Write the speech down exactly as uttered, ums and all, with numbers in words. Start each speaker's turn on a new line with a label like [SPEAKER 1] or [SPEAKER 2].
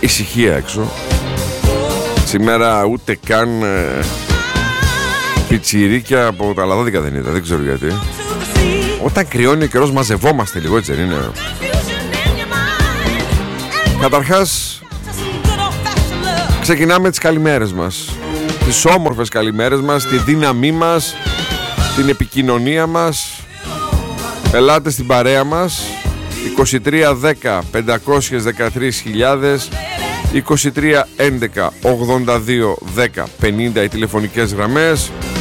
[SPEAKER 1] ησυχία έξω. Σήμερα ούτε καν ε, πιτσιρίκια από τα λαδόδικα δεν είδα, δεν ξέρω γιατί. Όταν κρυώνει ο καιρός μαζευόμαστε λίγο, έτσι δεν είναι? Καταρχάς ξεκινάμε τις καλημέρες μας, τις όμορφες καλημέρες μας, τη δύναμή μας, την επικοινωνία μας. Ελάτε στην παρέα μας. Είκοσι τρία δέκα πεντακόσιες δεκατρείς χιλιάδες, είκοσι τρία έντεκα ογδόντα δύο δέκα πενήντα οι τηλεφωνικές γραμμές.